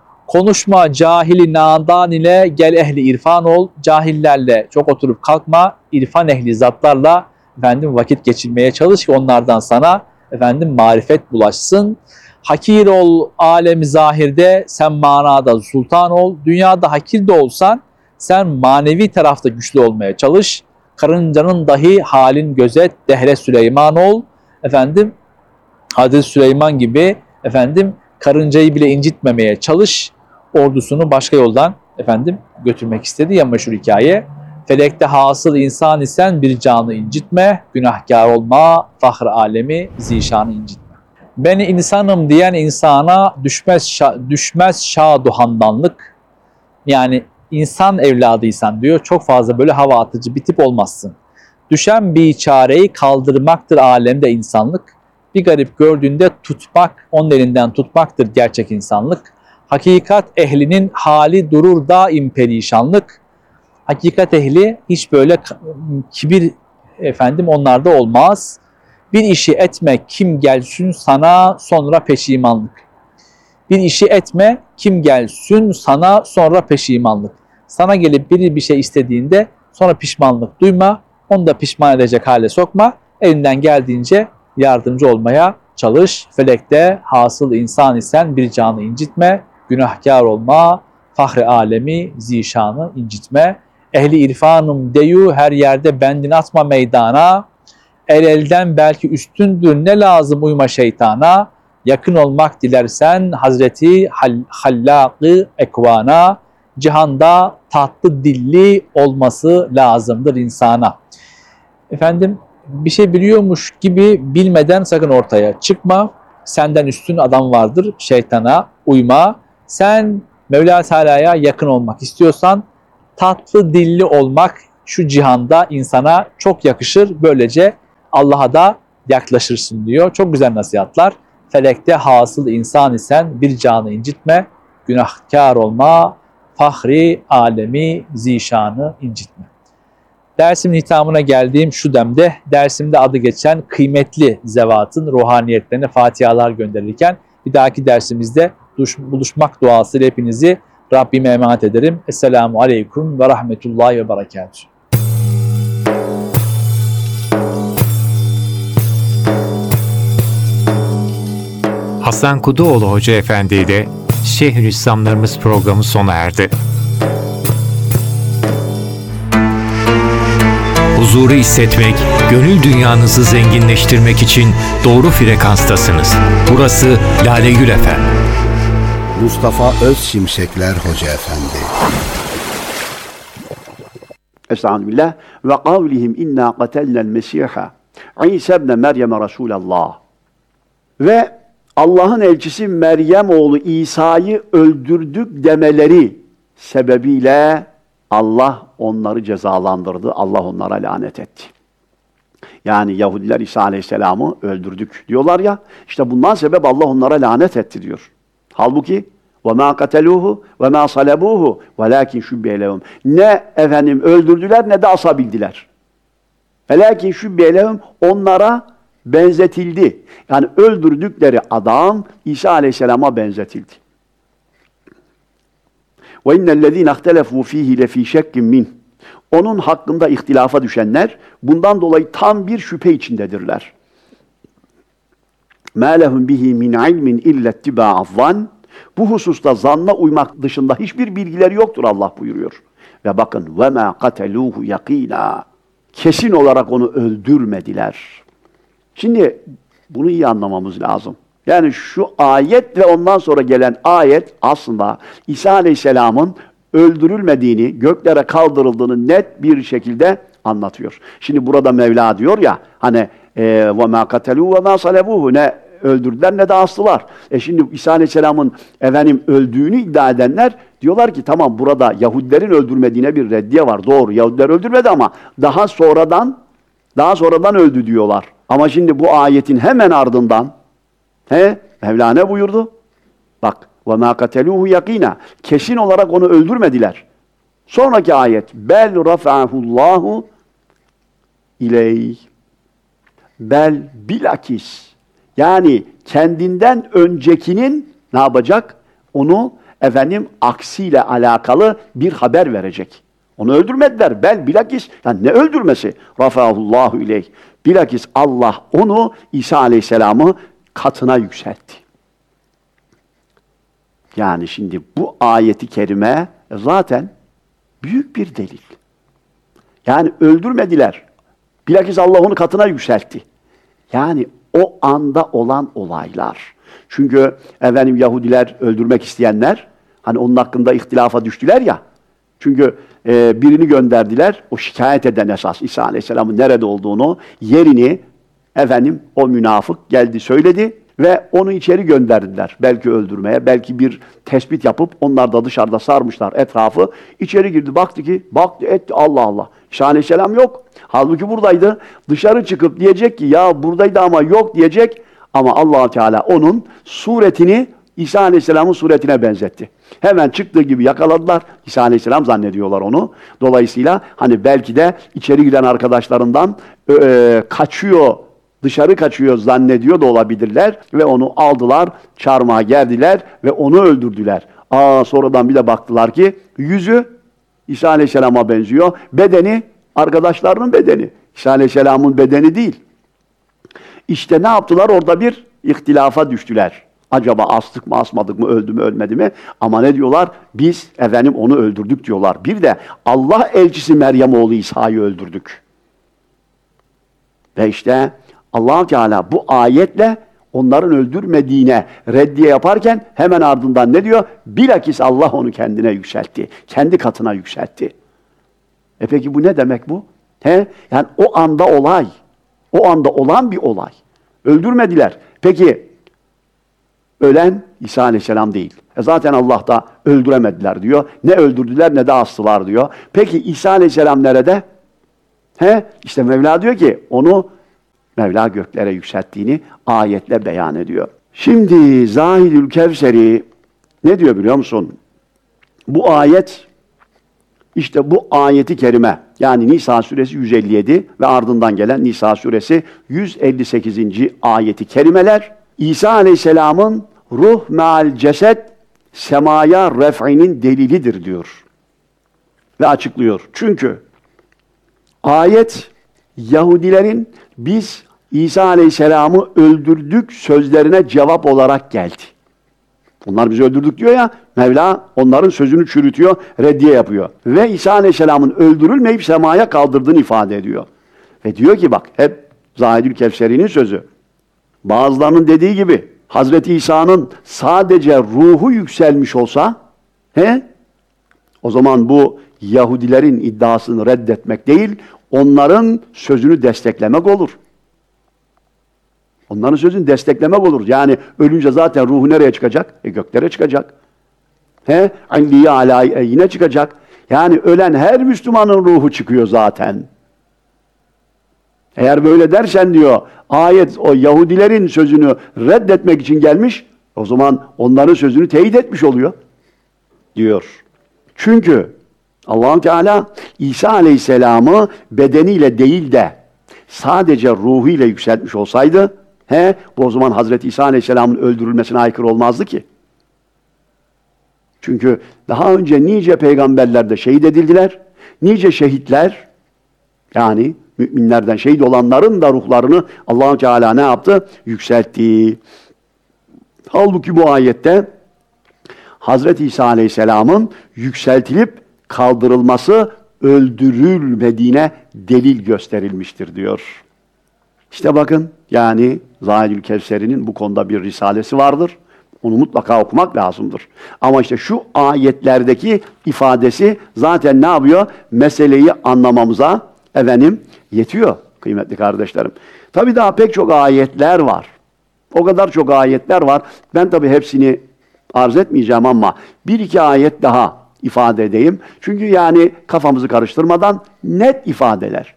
Konuşma cahili nadan ile, gel ehli irfan ol. Cahillerle çok oturup kalkma, irfan ehli zatlarla efendim vakit geçirmeye çalış ki onlardan sana efendim marifet bulaşsın. Hakir ol alemi zahirde, sen manada sultan ol. Dünyada hakir de olsan sen manevi tarafta güçlü olmaya çalış. Karıncanın dahi halin gözet, dehre Süleyman ol. Efendim Hazreti Süleyman gibi efendim karıncayı bile incitmemeye çalış. Ordusunu başka yoldan efendim götürmek istedi ya meşhur hikaye. Felekte hasıl insan isen bir canı incitme, günahkar olma, fahr alemi zişanı incitme. Ben insanım diyen insana düşmez şa düşmez şadu handanlık. Yani insan evladıysan diyor, çok fazla böyle hava atıcı bir tip olmazsın. Düşen bir çareyi kaldırmaktır alemde insanlık. Bir garip gördüğünde tutmak, onun elinden tutmaktır gerçek insanlık. Hakikat ehlinin hali durur daim perişanlık. Hakikat ehli hiç böyle kibir efendim onlarda olmaz. Bir işi etme kim gelsin sana sonra peşimanlık. Bir işi etme kim gelsin sana sonra peşimanlık. Sana gelip biri bir şey istediğinde sonra pişmanlık duyma. Onu da pişman edecek hale sokma. Elinden geldiğince yardımcı olmaya çalış. Felekte hasıl insan isen bir canı incitme. Günahkar olma. Fahri alemi zişanı incitme. Ehli irfanım deyu her yerde bendini atma meydana. El elden belki üstündür ne lazım uyma şeytana. Yakın olmak dilersen Hazreti Hallâk-ı Ekvana. Cihanda tatlı dilli olması lazımdır insana. Efendim bir şey biliyormuş gibi bilmeden sakın ortaya çıkma. senden üstün adam vardır, şeytana uyma. Sen Mevla Teala'ya yakın olmak istiyorsan tatlı dilli olmak şu cihanda insana çok yakışır. Böylece Allah'a da yaklaşırsın diyor. Çok güzel nasihatlar. Felekte hasıl insan isen bir canı incitme, günahkar olma, fahri alemi zişanı incitme. Dersimin hitamına geldiğim şu demde, dersimde adı geçen kıymetli zevatın ruhaniyetlerine fatihalar gönderirken bir dahaki dersimizde buluşmak duasıyla hepinizi Rabbime emanet ederim. Esselamu Aleyküm ve Rahmetullahi ve Berekatuhu. Hasan Kuduoğlu Hoca Efendi ile Şeyhülislamlarımız programı sona erdi. Huzuru hissetmek, gönül dünyanızı zenginleştirmek için doğru frekanstasınız. Burası Lale Gül Efem. Mustafa Özşimşekler Hoca Efendi. Estağfirullah ve kavlihim inna qatelnel Mesih'a İsa ibn Meryem Resulallah. Ve Allah'ın elçisi Meryem oğlu İsa'yı öldürdük demeleri sebebiyle Allah onları cezalandırdı. Allah onlara lanet etti. Yani Yahudiler İsa Aleyhisselam'ı öldürdük diyorlar ya, işte bundan sebep Allah onlara lanet etti diyor. Halbuki وَمَا قَتَلُوهُ وَمَا صَلَبُوهُ وَلَاكِنْ شُبِّهَ لَهُمْ. Ne efendim öldürdüler ne de asabildiler. وَلَاكِنْ شُبِّهَ لَهُمْ. Onlara benzetildi. Yani öldürdükleri adam İsa Aleyhisselam'a benzetildi. وَاِنَّ الَّذ۪ينَ اخْتَلَفُوا ف۪يهِ لَف۪ي شَكٍّ مِنْهِ. Onun hakkında ihtilafa düşenler bundan dolayı tam bir şüphe içindedirler. مَا لَهُمْ بِهِ مِنْ عِلْمٍ اِلَّا اتِّبَاعَ الظَّنِّ. Bu hususta zanna uymak dışında hiçbir bilgileri yoktur Allah buyuruyor. Ve bakın وَمَا قَتَلُوهُ يَقِينًا. Kesin olarak onu öldürmediler. Şimdi bunu iyi anlamamız lazım. Yani şu ayet ve ondan sonra gelen ayet aslında İsa Aleyhisselam'ın öldürülmediğini, göklere kaldırıldığını net bir şekilde anlatıyor. Şimdi burada Mevla diyor ya, hani وَمَا قَتَلُوا وَمَا صَلَبُوهُ. Ne öldürdüler ne de astılar. E şimdi İsa Aleyhisselam'ın efendim öldüğünü iddia edenler diyorlar ki tamam, burada Yahudilerin öldürmediğine bir reddiye var. Doğru, Yahudiler öldürmedi ama daha sonradan daha sonradan öldü diyorlar. Ama şimdi bu ayetin hemen ardından he, Mevla ne buyurdu? Bak, وَمَا قَتَلُوهُ يَقِينًا. Kesin olarak onu öldürmediler. Sonraki ayet bel rafa'ahullahu ileyh. Bel bilakis. Yani kendinden öncekinin ne yapacak? Onu efendim aksiyle alakalı bir haber verecek. Onu öldürmediler. Bel bilakis. Yani ne öldürmesi? Rafa'ahullahu ileyh. Bilakis Allah onu, İsa Aleyhisselam'ı katına yükseltti. Yani şimdi bu ayeti kerime zaten büyük bir delil. Yani öldürmediler. Bilakis Allah onu katına yükseltti. Yani o anda olan olaylar. Çünkü efendim Yahudiler öldürmek isteyenler hani onun hakkında ihtilafa düştüler ya. Çünkü e, birini gönderdiler. O şikayet eden esas İsa Aleyhisselam'ın nerede olduğunu, yerini efendim o münafık geldi söyledi ve onu içeri gönderdiler. Belki öldürmeye, belki bir tespit yapıp onlar da dışarıda sarmışlar etrafı. İçeri girdi, baktı ki, baktı etti, Allah Allah. İsa Aleyhisselam yok. Halbuki buradaydı. Dışarı çıkıp diyecek ki ya buradaydı ama yok diyecek. Ama Allah Teala onun suretini İsa Aleyhisselam'ın suretine benzetti. Hemen çıktığı gibi yakaladılar. İsa Aleyhisselam zannediyorlar onu. Dolayısıyla hani belki de içeri giren arkadaşlarından e, kaçıyor, dışarı kaçıyor zannediyor da olabilirler. Ve onu aldılar, çarmıha gerdiler ve onu öldürdüler. Aa, sonradan bir de baktılar ki yüzü İsa Aleyhisselam'a benziyor. Bedeni arkadaşlarının bedeni. İsa Aleyhisselam'ın bedeni değil. İşte ne yaptılar? Orada bir ihtilafa düştüler. Acaba astık mı asmadık mı, öldü mü ölmedi mi? Ama ne diyorlar? Biz efendim onu öldürdük diyorlar. Bir de Allah elçisi Meryem oğlu İsa'yı öldürdük. Ve işte Allah Teala bu ayetle onların öldürmediğine reddiye yaparken hemen ardından ne diyor? Bilakis Allah onu kendine yükseltti. Kendi katına yükseltti. E peki bu ne demek bu? He? Yani o anda olay. O anda olan bir olay. Öldürmediler. Peki Ölen İsa Aleyhisselam değil. E zaten Allah da öldüremediler diyor. Ne öldürdüler ne de astılar diyor. Peki İsa Aleyhisselam nerede? He? İşte Mevla diyor ki onu Mevla göklere yükselttiğini ayetle beyan ediyor. Şimdi Zahidül Kevseri ne diyor biliyor musun? Bu ayet, işte bu ayeti kerime, yani Nisa suresi yüz elli yedi ve ardından gelen Nisa suresi yüz elli sekizinci ayeti kerimeler, İsa Aleyhisselam'ın ruh meal ceset semaya ref'inin delilidir diyor. Ve açıklıyor. Çünkü ayet Yahudilerin biz İsa Aleyhisselam'ı öldürdük sözlerine cevap olarak geldi. Onlar bizi öldürdük diyor ya, Mevla onların sözünü çürütüyor, reddiye yapıyor. Ve İsa Aleyhisselam'ın öldürülmeyip semaya kaldırdığını ifade ediyor. Ve diyor ki bak, hep Zahidül Kevseri'nin sözü. Bazılarının dediği gibi, Hazreti İsa'nın sadece ruhu yükselmiş olsa, he? O zaman bu Yahudilerin iddiasını reddetmek değil, onların sözünü desteklemek olur. Onların sözünü desteklemek olur. Yani ölünce zaten ruhu nereye çıkacak? E göklere çıkacak. He? Alliye alâ yine çıkacak. Yani ölen her Müslümanın ruhu çıkıyor zaten. Eğer böyle dersen diyor, ayet o Yahudilerin sözünü reddetmek için gelmiş, o zaman onların sözünü teyit etmiş oluyor. Diyor. Çünkü Allah-u Teala İsa Aleyhisselam'ı bedeniyle değil de sadece ruhuyla yükseltmiş olsaydı, he, bu o zaman Hazreti İsa Aleyhisselam'ın öldürülmesine aykırı olmazdı ki. Çünkü daha önce nice peygamberler de şehit edildiler, nice şehitler, yani müminlerden şehit olanların da ruhlarını Allah-u Teala ne yaptı? Yükseltti. Halbuki bu ayette Hazreti İsa Aleyhisselam'ın yükseltilip kaldırılması öldürülmediğine delil gösterilmiştir diyor. İşte bakın, yani Zahidül Kevseri'nin bu konuda bir risalesi vardır. Onu mutlaka okumak lazımdır. Ama işte şu ayetlerdeki ifadesi zaten ne yapıyor? Meseleyi anlamamıza efendim yetiyor kıymetli kardeşlerim. Tabii daha pek çok ayetler var. O kadar çok ayetler var. Ben tabii hepsini arz etmeyeceğim ama bir iki ayet daha ifade edeyim. Çünkü yani kafamızı karıştırmadan net ifadeler.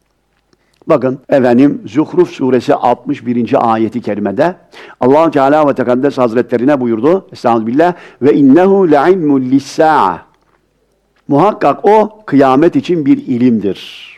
Bakın efendim Zuhruf suresi altmış birinci ayeti kerimede Allah Teala ve Tekaddes Hazretleri ne buyurdu? Estağfirullah. Ve innehu le'ilmun lis-sa'a. Muhakkak o kıyamet için bir ilimdir.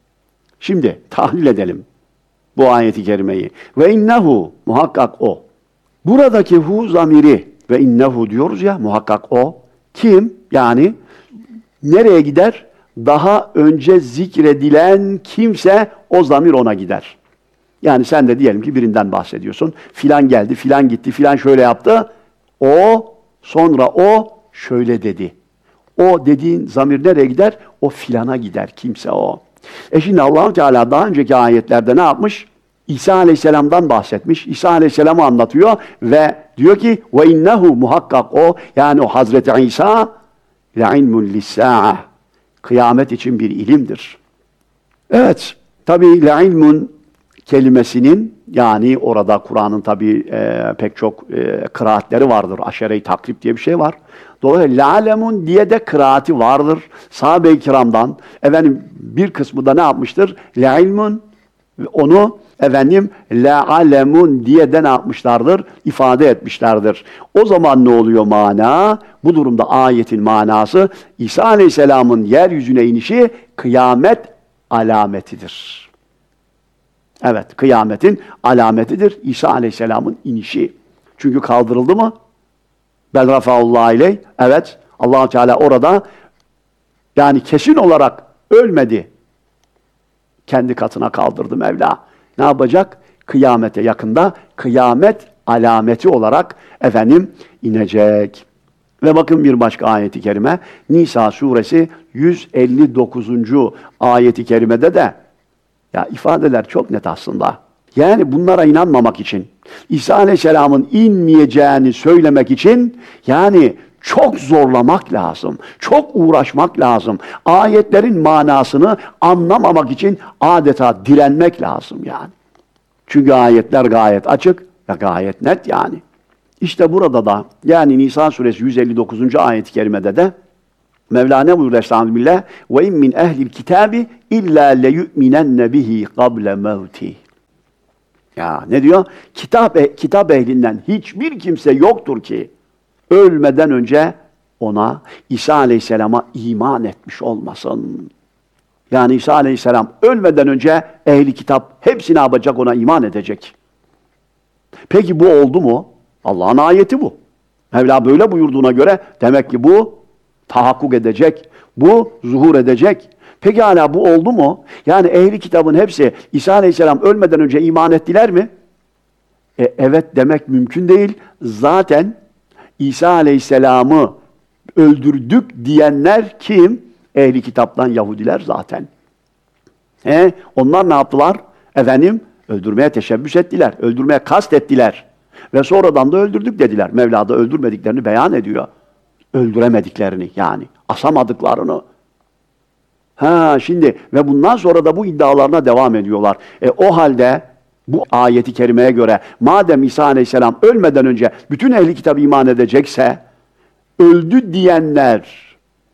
Şimdi tahlil edelim bu ayeti kerimeyi. Ve innehu, muhakkak o. Buradaki hu zamiri ve innehu diyoruz ya, muhakkak o. Kim? Yani nereye gider? Daha önce zikredilen kimse o zamir ona gider. Yani sen de diyelim ki birinden bahsediyorsun. Filan geldi, filan gitti, filan şöyle yaptı. O, sonra o şöyle dedi. O dediğin zamir nereye gider? O filana gider. Kimse o. E şimdi Allah-u Teala daha önceki ayetlerde ne yapmış? İsa Aleyhisselam'dan bahsetmiş. İsa Aleyhisselam'ı anlatıyor ve diyor ki ve innehu, muhakkak o, yani o Hazreti İsa le'ilmun lis-sa'a. Kıyamet için bir ilimdir. Evet, tabii le'ilmun kelimesinin, yani orada Kur'an'ın tabii e, pek çok e, kıraatleri vardır. Aşere-i takrib diye bir şey var. Dolayısıyla la'lemun diye de kıraati vardır. Sahabe-i kiramdan efendim bir kısmı da ne yapmıştır? Le'ilmun, onu efendim le'alemun diye de ne yapmışlardır? İfade etmişlerdir. O zaman ne oluyor mana? Bu durumda ayetin manası İsa Aleyhisselam'ın yeryüzüne inişi kıyamet alametidir. Evet, kıyametin alametidir İsa Aleyhisselam'ın inişi. Çünkü kaldırıldı mı? Bel rafa'ullah ileyh. Evet, Allah-u Teala orada yani kesin olarak ölmedi. Kendi katına kaldırdı Mevla. Ne yapacak? Kıyamete yakında kıyamet alameti olarak efendim inecek. Ve bakın bir başka ayeti kerime Nisa suresi yüz elli dokuzuncu ayeti kerimede de ya ifadeler çok net aslında. Yani bunlara inanmamak için, İsa Aleyhisselam'ın inmeyeceğini söylemek için yani çok zorlamak lazım, çok uğraşmak lazım. Ayetlerin manasını anlamamak için adeta direnmek lazım yani. Çünkü ayetler gayet açık ve gayet net yani. İşte burada da yani Nisa suresi yüz elli dokuzuncu ayet-i kerimede de Mevla ne buyurdu Estağfirullah? Ve in min ehlil kitabi illa leyu'minenne bihi kable mevti. Ya ne diyor? Kitap kitap ehlinden hiçbir kimse yoktur ki ölmeden önce ona İsa Aleyhisselam'a iman etmiş olmasın. Yani İsa Aleyhisselam ölmeden önce ehli kitap hepsi ne yapacak? Ona iman edecek. Peki bu oldu mu? Allah'ın ayeti bu. Mevla böyle buyurduğuna göre demek ki bu tahakkuk edecek. Bu zuhur edecek. Peki hala bu oldu mu? Yani ehli kitabın hepsi İsa Aleyhisselam ölmeden önce iman ettiler mi? E, evet demek mümkün değil. Zaten İsa Aleyhisselam'ı öldürdük diyenler kim? Ehli kitaptan Yahudiler zaten. He, onlar ne yaptılar? Efendim öldürmeye teşebbüs ettiler. Öldürmeye kast ettiler. Ve sonradan da öldürdük dediler. Mevla da öldürmediklerini beyan ediyor. Öldüremediklerini yani. Asamadıklarını. Ha şimdi ve bundan sonra da bu iddialarına devam ediyorlar. E, o halde bu ayeti kerimeye göre madem İsa Aleyhisselam ölmeden önce bütün ehli kitap iman edecekse öldü diyenler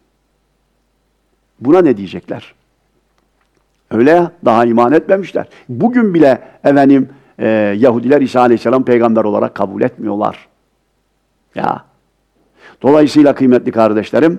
buna ne diyecekler? Öyle ya, daha iman etmemişler. Bugün bile efendim e, Yahudiler İsa Aleyhisselam peygamber olarak kabul etmiyorlar. Ya. Dolayısıyla kıymetli kardeşlerim,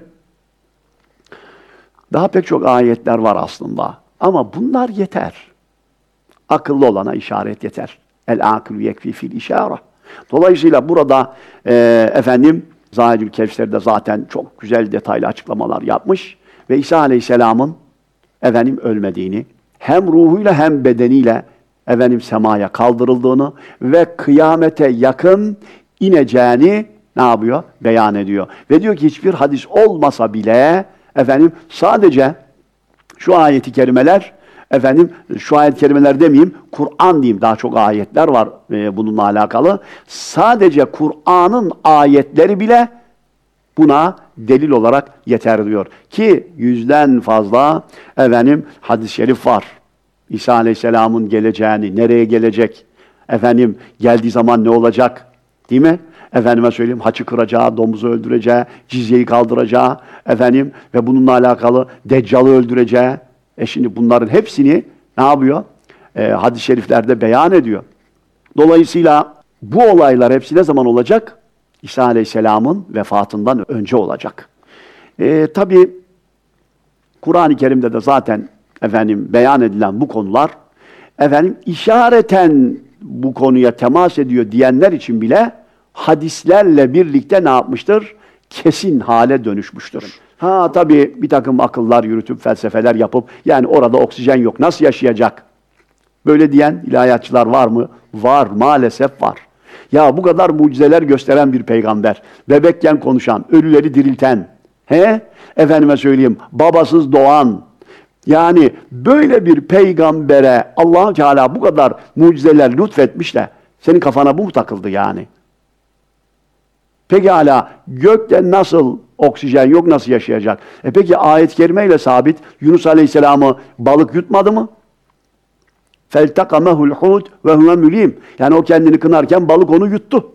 daha pek çok ayetler var aslında. Ama bunlar yeter. Akıllı olana işaret yeter. El-akıl yekfi fil işare. Dolayısıyla burada e, efendim Zahidül Kevser'de zaten çok güzel detaylı açıklamalar yapmış ve İsa Aleyhisselam'ın efendim ölmediğini, hem ruhuyla hem bedeniyle efendim semaya kaldırıldığını ve kıyamete yakın ineceğini ne yapıyor? Beyan ediyor. Ve diyor ki hiçbir hadis olmasa bile efendim sadece şu ayeti kerimeler efendim şu ayet-i kerimeler demeyeyim, Kur'an diyeyim, daha çok ayetler var e, bununla alakalı. Sadece Kur'an'ın ayetleri bile buna delil olarak yeter diyor. Ki yüzden fazla efendim hadis-i şerif var. İsa Aleyhisselam'ın geleceğini, nereye gelecek, efendim geldiği zaman ne olacak, değil mi? Efendime söyleyeyim, haçı kıracağı, domuzu öldüreceği, cizyeyi kaldıracağı, efendim ve bununla alakalı Deccal'ı öldüreceği. E şimdi bunların hepsini ne yapıyor? E, hadis-i şeriflerde beyan ediyor. Dolayısıyla bu olaylar hepsi ne zaman olacak? İsa Aleyhisselam'ın vefatından önce olacak. E, Tabi Kur'an-ı Kerim'de de zaten efendim beyan edilen bu konular efendim işareten bu konuya temas ediyor diyenler için bile hadislerle birlikte ne yapmıştır? Kesin hale dönüşmüştür. Ha tabii bir takım akıllar yürütüp felsefeler yapıp yani orada oksijen yok nasıl yaşayacak? Böyle diyen ilahiyatçılar var mı? Var, maalesef var. Ya bu kadar mucizeler gösteren bir peygamber, bebekken konuşan, ölüleri dirilten, he? Efendime söyleyeyim, babasız doğan, yani böyle bir peygambere Allah-u Teala bu kadar mucizeler lütfetmiş de senin kafana bu mu takıldı yani? Peki hala gökte nasıl oksijen yok, nasıl yaşayacak? E peki ayet-i kerimeyle sabit, Yunus Aleyhisselam'ı balık yutmadı mı? فَالْتَقَمَهُ الْحُوتُ وَهُوَ مُلِيمٌ. Yani o kendini kınarken balık onu yuttu.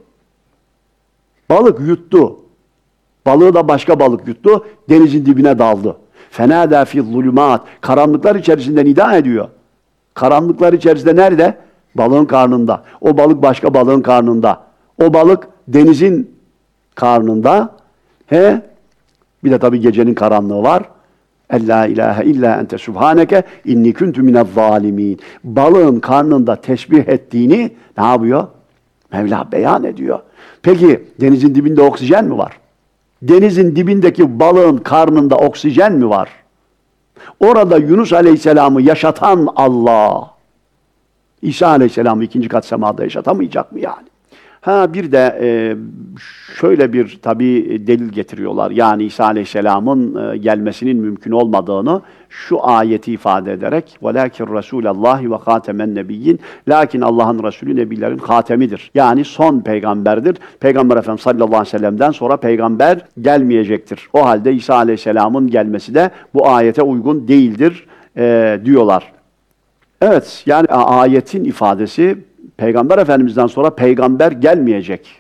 Balık yuttu. Balığı da başka balık yuttu, denizin dibine daldı. فَنَادَى فِي الظُّلُمَاتِ. Karanlıklar içerisinde nida ediyor. Karanlıklar içerisinde nerede? Balığın karnında. O balık başka balığın karnında. O balık denizin karnında. He? Bir de tabii gecenin karanlığı var. La ilahe illa ente subhaneke inni kuntu minez zalimin. Balığın karnında tesbih ettiğini ne yapıyor? Mevla beyan ediyor. Peki denizin dibinde oksijen mi var? Denizin dibindeki balığın karnında oksijen mi var? Orada Yunus Aleyhisselam'ı yaşatan Allah, İsa Aleyhisselam'ı ikinci kat semada yaşatamayacak mı yani? Ha bir de e, şöyle bir tabii delil getiriyorlar. Yani İsa Aleyhisselam'ın e, gelmesinin mümkün olmadığını şu ayeti ifade ederek وَلَاكِنْ رَسُولَ اللّٰهِ وَخَاتَمَ النَّبِيِّينَ. Lakin Allah'ın Resulü Nebilerin hatemidir. Yani son peygamberdir. Peygamber Efendimiz sallallahu aleyhi ve sellem'den sonra peygamber gelmeyecektir. O halde İsa Aleyhisselam'ın gelmesi de bu ayete uygun değildir e, diyorlar. Evet, yani ayetin ifadesi Peygamber Efendimiz'den sonra peygamber gelmeyecek.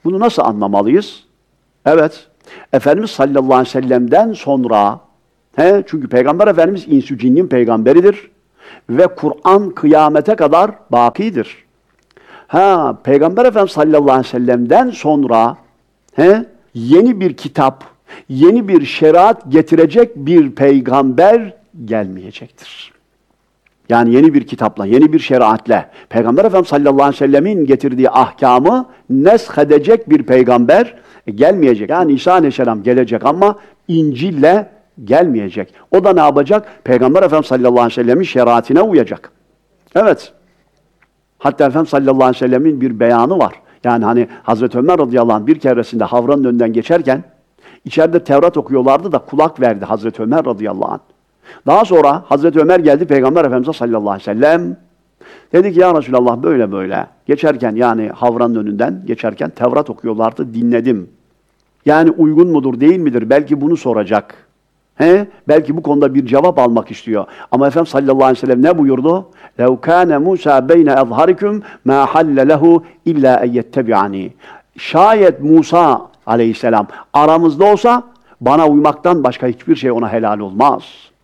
Bunu nasıl anlamalıyız? Evet, Efendimiz sallallahu aleyhi ve sellem'den sonra, he, çünkü Peygamber Efendimiz insü cinnin peygamberidir ve Kur'an kıyamete kadar bakidir. Ha, Peygamber Efendimiz sallallahu aleyhi ve sellem'den sonra he, yeni bir kitap, yeni bir şeriat getirecek bir peygamber gelmeyecektir. Yani yeni bir kitapla, yeni bir şeriatle Peygamber Efendimiz sallallahu aleyhi ve sellemin getirdiği ahkamı nesk edecek bir peygamber gelmeyecek. Yani İsa aleyhisselam gelecek ama İncil'le gelmeyecek. O da ne yapacak? Peygamber Efendimiz sallallahu aleyhi ve sellemin şeriatine uyacak. Evet. Hatta Efendimiz sallallahu aleyhi ve sellemin bir beyanı var. Yani hani Hazreti Ömer radıyallahu anh bir keresinde havranın önünden geçerken içeride Tevrat okuyorlardı da kulak verdi Hazreti Ömer radıyallahu anh. Daha sonra Hazreti Ömer geldi Peygamber Efendimiz'e sallallahu aleyhi ve sellem. Dedi ki ya Resulallah böyle böyle. Geçerken yani havranın önünden geçerken Tevrat okuyorlardı, dinledim. Yani uygun mudur değil midir? Belki bunu soracak. He? Belki bu konuda bir cevap almak istiyor. Ama Efendimiz sallallahu aleyhi ve sellem ne buyurdu? لَوْ كَانَ مُوسَى بَيْنَ اَظْهَرِكُمْ مَا حَلَّ لَهُ اِلَّا اَنْ يَتَّبِعَنِي. Şayet Musa aleyhisselam aramızda olsa bana uymaktan başka hiçbir şey ona helal olmaz.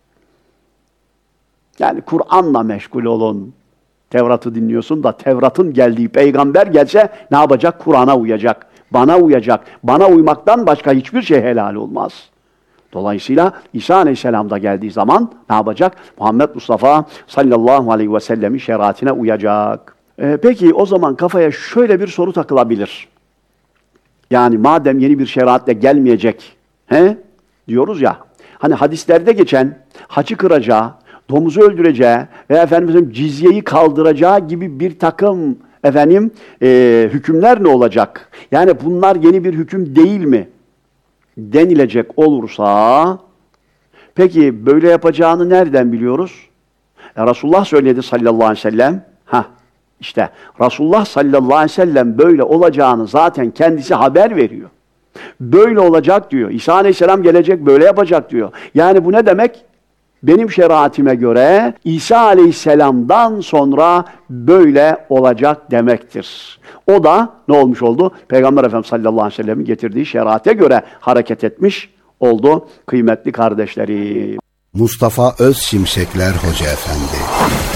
Yani Kur'an'la meşgul olun. Tevrat'ı dinliyorsun da Tevrat'ın geldiği peygamber gelse ne yapacak? Kur'an'a uyacak. Bana uyacak. Bana uymaktan başka hiçbir şey helal olmaz. Dolayısıyla İsa Aleyhisselam da geldiği zaman ne yapacak? Muhammed Mustafa sallallahu aleyhi ve sellemin şeriatine uyacak. Ee, peki o zaman kafaya şöyle bir soru takılabilir. Yani madem yeni bir şeriatle gelmeyecek, he? Diyoruz ya, hani hadislerde geçen haçı kıracağı, domuzu öldüreceği ve efendim cizyeyi kaldıracağı gibi bir takım efendim e, hükümler ne olacak? Yani bunlar yeni bir hüküm değil mi? Denilecek olursa, peki böyle yapacağını nereden biliyoruz? E, Resulullah söyledi sallallahu aleyhi ve sellem. Ha, işte Resulullah sallallahu aleyhi ve sellem böyle olacağını zaten kendisi haber veriyor. Böyle olacak diyor. İsa aleyhisselam gelecek böyle yapacak diyor. Yani bu ne demek? Benim şeriatime göre İsa aleyhisselamdan sonra böyle olacak demektir. O da ne olmuş oldu? Peygamber Efendimiz sallallahu aleyhi ve sellem'in getirdiği şeriate göre hareket etmiş oldu kıymetli kardeşlerim. Mustafa Özşimşekler Hoca Efendi